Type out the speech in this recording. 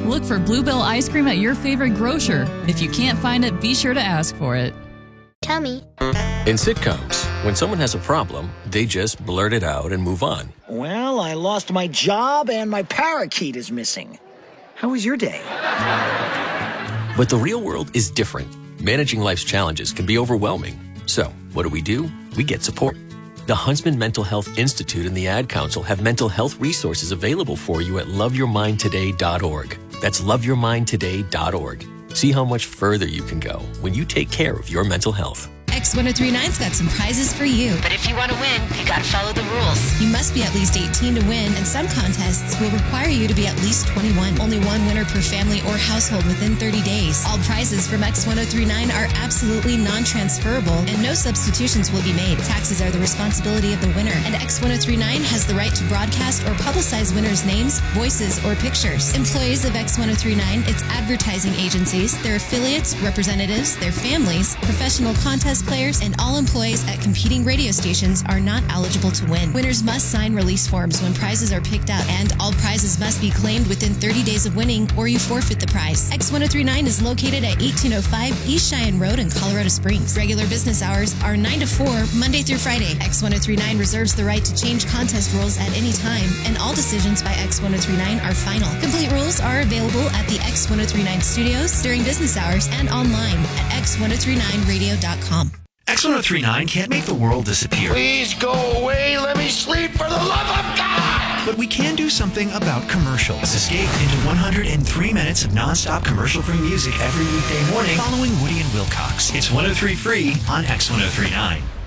Look for Bluebell ice cream at your favorite grocer. If you can't find it, be sure to ask for it. Tummy. In sitcoms, when someone has a problem, they just blurt it out and move on. Well, I lost my job and my parakeet is missing. How was your day? But the real world is different. Managing life's challenges can be overwhelming. So, what do? We get support. The Huntsman Mental Health Institute and the Ad Council have mental health resources available for you at loveyourmindtoday.org. That's loveyourmindtoday.org. See how much further you can go when you take care of your mental health. X1039's got some prizes for you. But if you want to win, you got to follow the rules. You must be at least 18 to win, and some contests will require you to be at least 21. Only one winner per family or household within 30 days. All prizes from X1039 are absolutely non-transferable, and no substitutions will be made. Taxes are the responsibility of the winner, and X1039 has the right to broadcast or publicize winners' names, voices, or pictures. Employees of X1039, its advertising agencies, their affiliates, representatives, their families, professional contest players, and all employees at competing radio stations are not eligible to win. Winners must sign release forms when prizes are picked out, and all prizes must be claimed within 30 days of winning, or you forfeit the prize. X1039 is located at 1805 East Cheyenne Road in Colorado Springs. Regular business hours are 9 to 4, Monday through Friday. X1039 reserves the right to change contest rules at any time, and all decisions by X1039 are final. Complete rules are available at the X1039 studios during business hours and online at x1039radio.com. X1039 can't make the world disappear. Please go away. Let me sleep for the love of God. But we can do something about commercials. Escape into 103 minutes of nonstop commercial-free music every weekday morning following Woody and Wilcox. It's 103 free on X1039.